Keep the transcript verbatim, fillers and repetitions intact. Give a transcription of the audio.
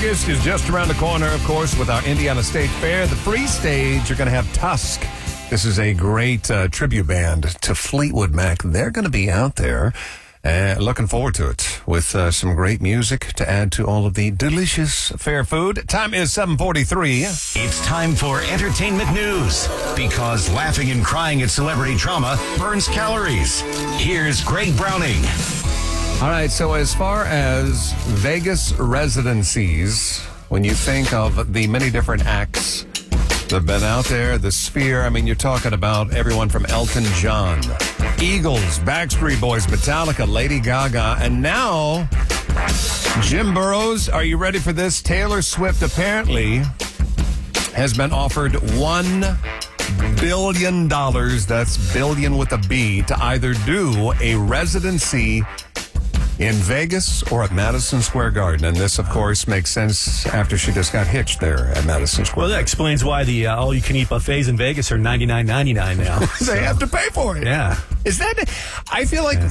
August is just around the corner, of course, with our Indiana State Fair. The free stage, you're going to have Tusk. This is a great uh, tribute band to Fleetwood Mac. They're going to be out there. Uh, looking forward to it with uh, some great music to add to all of the delicious fair food. Time is seven forty-three. It's time for entertainment news because laughing and crying at celebrity drama burns calories. Here's Greg Browning. All right, so as far as Vegas residencies, when you think of the many different acts that have been out there, the Sphere, I mean, you're talking about everyone from Elton John, Eagles, Backstreet Boys, Metallica, Lady Gaga, and now Jim Burrows. Are you ready for this? Taylor Swift apparently has been offered one billion dollars, that's billion with a B, to either do a residency in Vegas or at Madison Square Garden. And this, of course, makes sense after she just got hitched there at Madison Square Well, that Garden. explains why the uh, all-you-can-eat buffets in Vegas are ninety-nine ninety-nine now. They have to pay for it. Yeah. Is that... I feel like...